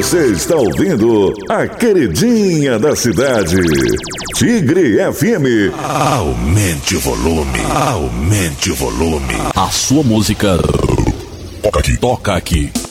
Você está ouvindo a queridinha da cidade, Tigre FM. Aumente o volume, aumente o volume. A sua música toca aqui.